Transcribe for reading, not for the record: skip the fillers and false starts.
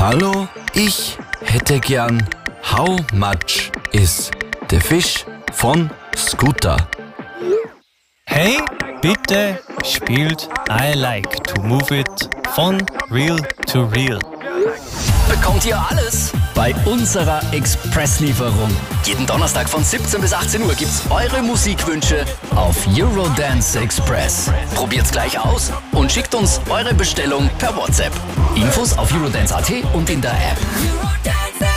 Hallo, ich hätte gern How much is the fish von Scooter? Hey, bitte spielt I Like to Move It von Real to Real. Bekommt ihr alles bei unserer Expresslieferung. Jeden Donnerstag von 17 bis 18 Uhr gibt's eure Musikwünsche auf Eurodance Express. Probiert's gleich aus und schickt uns eure Bestellung per WhatsApp. Infos auf Eurodance.at und in der App.